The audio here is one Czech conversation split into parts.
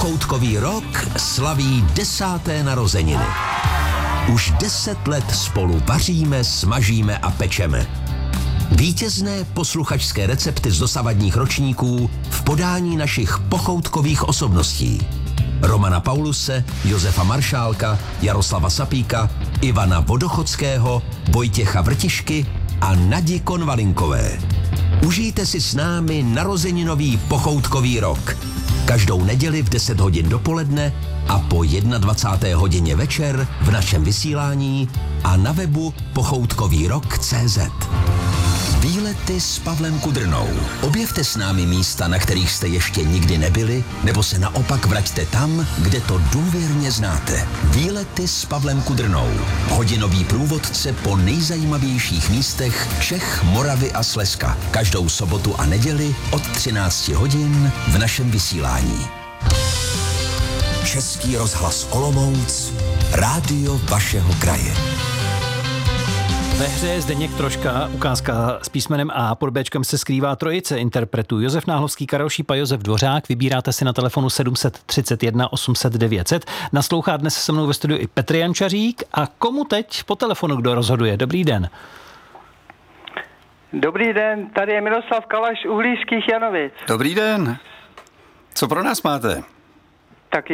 Pochoutkový rok slaví 10. narozeniny. Už 10 let spolu vaříme, smažíme a pečeme. Vítězné posluchačské recepty z dosavadních ročníků v podání našich pochoutkových osobností. Romana Pauluse, Josefa Maršálka, Jaroslava Sapíka, Ivana Vodochodského, Vojtěcha Vrtišky a Nadi Konvalinkové. Užijte si s námi narozeninový pochoutkový rok. Každou neděli v 10 hodin dopoledne a po 21. hodině večer v našem vysílání a na webu pochoutkovýrok.cz. Výlety s Pavlem Kudrnou. Objevte s námi místa, na kterých jste ještě nikdy nebyli, nebo se naopak vraťte tam, kde to důvěrně znáte. Výlety s Pavlem Kudrnou. Hodinový průvodce po nejzajímavějších místech Čech, Moravy a Slezska. Každou sobotu a neděli od 13 hodin v našem vysílání. Český rozhlas Olomouc, rádio vašeho kraje. Ve hře je Zdeněk Troška, ukázka s písmenem A. Pod Bčkem se skrývá trojice interpretů Josef Náhlovský, Karel Šíp a Josef Dvořák. Vybíráte si na telefonu 731 800 900. Naslouchá dnes se mnou ve studiu i Petr Jančařík. A komu teď po telefonu kdo rozhoduje? Dobrý den. Dobrý den, tady je Miroslav Kalaš Uhlířských Janovic. Dobrý den. Co pro nás máte? Tak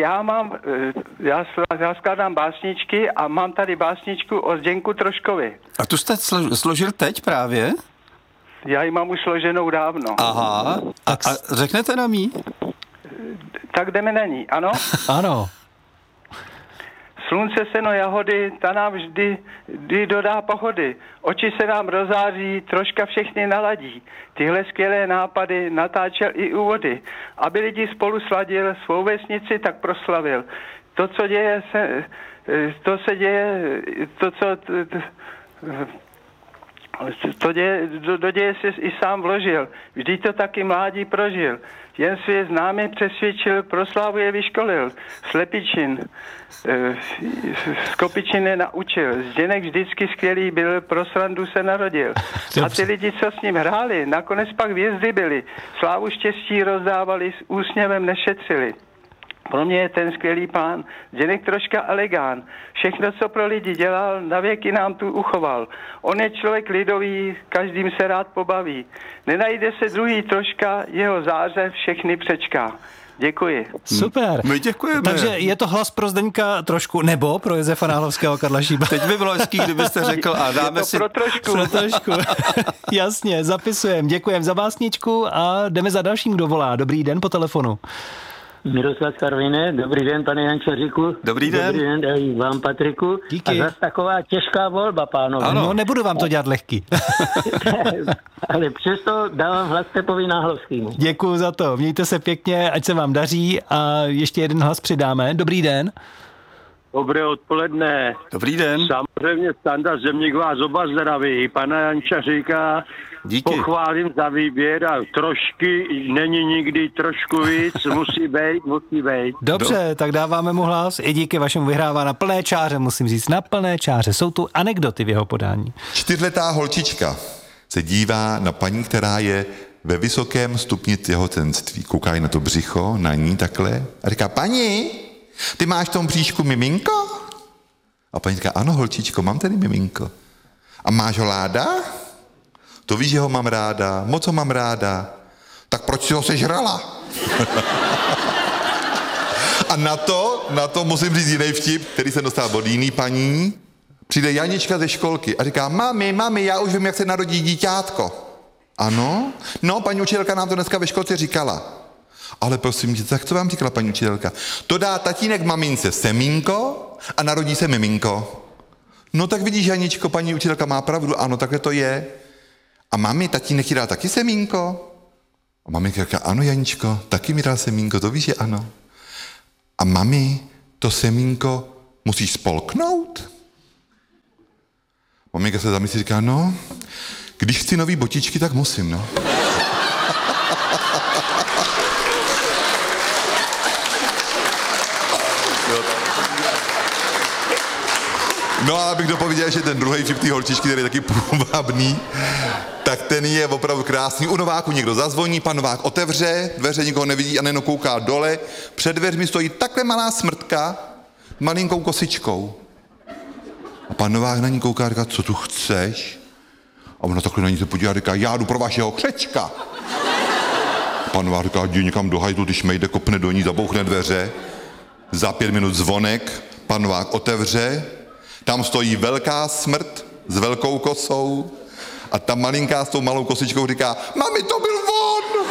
já skládám básničky a mám tady básničku o Zdeňku Troškovi. A tu jste složil teď právě? Já ji mám už složenou dávno. Aha. A řeknete nám jí? Tak jdeme na ní, ano? Ano. Slunce, seno, jahody, ta nám vždy dodá pohody. Oči se nám rozáří, Troška všechny naladí. Tyhle skvělé nápady natáčel i úvody. Aby lidi spolu sladil, svou vesnici tak proslavil. To, co děje se, do děje se i sám vložil. Vždyť to taky mládí prožil. Jen své známy přesvědčil, pro slávu je vyškolil. Slepičin, z Kopičiny naučil. Zdeněk vždycky skvělý byl, pro srandu se narodil. A ty lidi, co s ním hráli, nakonec pak hvězdy byli. Slávu štěstí rozdávali, s úsměvem nešetřili. Pro mě je ten skvělý pán, Zdeněk Troška elegán. Všechno, co pro lidi dělal, na věky nám tu uchoval. On je člověk lidový, každým se rád pobaví. Nenajde se druhý Troška, jeho záře všechny přečká. Děkuji. Super. My děkujeme. Takže je to hlas pro Zdeňka Trošku, nebo pro Josefa Náhlovského, Karla Šípa. Teď by bylo hezký, kdybyste řekl a dáme si... Pro Trošku. Pro Trošku. Jasně, zapisujeme. Děkujeme za básničku a jdeme za dalším, kdo volá. Dobrý den po telefonu. Miroslav Karviné, dobrý den, pane Jančaříku. Dobrý den. Dobrý den i vám, Patriku. Díky. A zase taková těžká volba, pánové. Ano. No, nebudu vám to dělat lehký. Ale přesto dávám hlas Pepovi Náhlovskému. Děkuju za to. Mějte se pěkně, ať se vám daří a ještě jeden hlas přidáme. Dobrý den. Dobré odpoledne. Dobrý den. Samozřejmě Standa Zemník vás oba zdraví. Pana Jančaříka Díky. pochválím za výběr a trošky není nikdy trošku víc. Musí být. Dobře, tak dáváme mu hlas. I díky vašemu vyhrává na plné čáře, musím říct, na plné čáře. Jsou tu anekdoty v jeho podání. 4letá holčička se dívá na paní, která je ve vysokém stupni těhotenství. Kouká na to břicho, na ní takhle a říká, paní, ty máš v tom bříšku miminko? A paní říká, ano, holčičko, mám tady miminko. A máš ho ráda? To víš, že ho mám ráda, moc ho mám ráda. Tak proč si ho sežrala? A na to musím říct jiný vtip, který jsem dostal od jiný paní. Přijde Janička ze školky a říká, mami, já už vím, jak se narodí díťátko. Ano? No, paní učitelka nám to dneska ve školce říkala. Ale prosím tě, tak co vám říkala paní učitelka? To dá tatínek mamince semínko a narodí se miminko. No tak vidíš, Janičko, paní učitelka má pravdu, ano, takhle to je. A mami, tatínek ti dal taky semínko? A maminka říká, ano, Janičko, taky mi dal semínko, to víš, že ano. A mami, to semínko musíš spolknout? Maminka se zamyslí, říká, no, když chci nový botičky, tak musím, no. No a abych dopověděl ještě ten druhý vtip té holčičky, který je taky půvabný. Tak ten je opravdu krásný. U Nováku někdo zazvoní, pan Novák otevře, dveře nikoho nevidí a nejen kouká dole. Před dveřmi stojí takhle malá smrtka malinkou kosičkou. A pan Novák na ní kouká a říká, co tu chceš? A ona takhle na ní se podívá a říká, já jdu pro vašeho křečka. Pan Novák říká, jdi někam do hajzlu, když mejde, kopne do ní, zabouchne dveře. Za 5 minut zvonek, pan Novák otevře, tam stojí velká smrt s velkou kosou a ta malinká s tou malou kosičkou říká, mami, to byl on!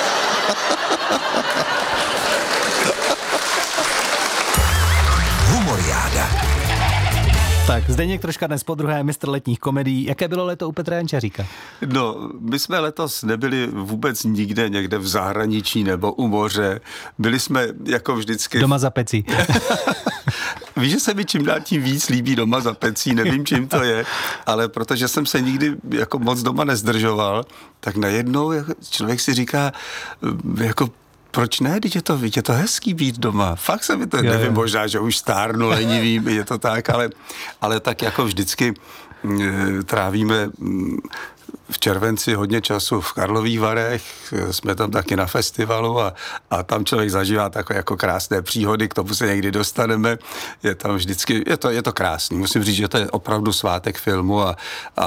Humoriáda. Tak, Zdeněk Troška dnes podruhé mistr letních komedií. Jaké bylo léto u Petra Jančaříka? No, my jsme letos nebyli vůbec nikde, někde v zahraničí nebo u moře. Byli jsme jako vždycky... Doma za pecí. Víš, že se mi čím dál tím víc líbí doma za pecí, nevím, čím to je, ale protože jsem se nikdy jako moc doma nezdržoval, tak najednou člověk si říká, jako proč ne, teď je to hezký být doma. Fakt se mi to, nevím, možná, že už stárnu, lenivým, je to tak, ale tak jako vždycky trávíme v červenci hodně času v Karlových Varech, jsme tam taky na festivalu a tam člověk zažívá takové jako krásné příhody, k tomu se někdy dostaneme, je tam vždycky, je to krásný. Musím říct, že to je opravdu svátek filmu a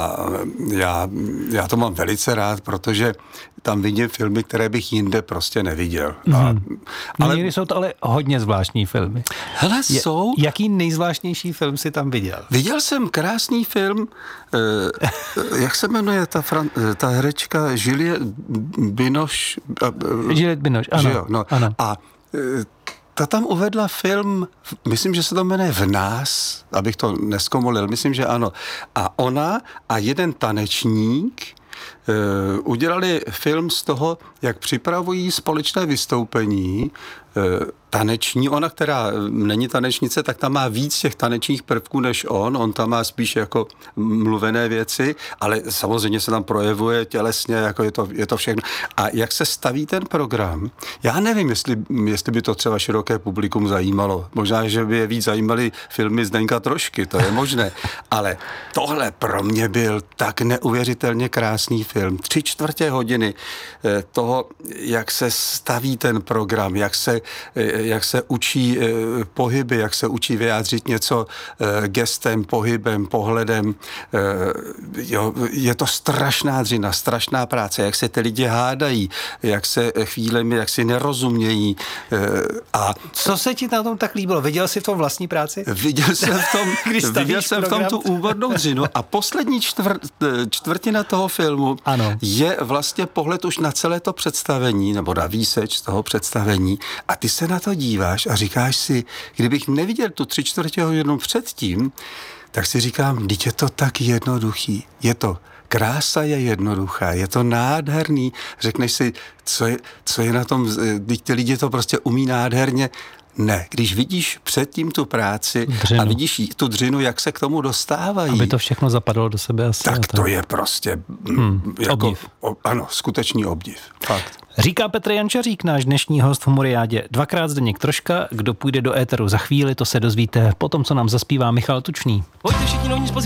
já to mám velice rád, protože tam vidím filmy, které bych jinde prostě neviděl. Ale někdy jsou to ale hodně zvláštní filmy. Hele, jsou... Jaký nejzvláštnější film si tam viděl? Viděl jsem krásný film, jak se jmenuje ta herečka Juliette Binoche. Juliette Binoche, ano. Jo, no. Ano. A ta tam uvedla film, myslím, že se to jmenuje V nás, abych to neskomolil, myslím, že ano. A ona a jeden tanečník udělali film z toho, jak připravují společné vystoupení taneční. Ona, která není tanečnice, tak tam má víc těch tanečních prvků než on tam má spíš jako mluvené věci, ale samozřejmě se tam projevuje tělesně, jako je to všechno. A jak se staví ten program, já nevím, jestli by to třeba široké publikum zajímalo. Možná, že by je víc zajímaly filmy Zdeňka Trošky, to je možné. Ale tohle pro mě byl tak neuvěřitelně krásný film. 3/4 hodiny toho, jak se staví ten program, jak se učí pohyby, jak se učí vyjádřit něco gestem, pohybem, pohledem. Je to strašná dřina, strašná práce, jak se ty lidi hádají, jak se chvílemi, jak si nerozumějí. A co se ti na tom tak líbilo? Viděl jsi v tom vlastní práci? Viděl jsem v tom tu úvodnou dřinu a poslední čtvrtina toho filmu je vlastně pohled už na celé to představení, nebo na výseč toho představení a ty se na to díváš a říkáš si, kdybych neviděl tu 3/4 hodinu předtím, tak si říkám, vždyť je to tak jednoduchý. Krása je jednoduchá, je to nádherný. Řekneš si, co je na tom, když ty lidi to prostě umí nádherně. Ne, když vidíš předtím tu práci a vidíš tu dřinu, jak se k tomu dostávají. Aby to všechno zapadlo do sebe asi. Tak to je prostě obdiv. Ano, skutečný obdiv. Fakt. Říká Petr Jančařík, náš dnešní host v Humoriádě. 2krát Zdeněk Troška, kdo půjde do éteru za chvíli, to se dozvíte potom, co nám zaspívá Michal Tučný. Pojďte všichni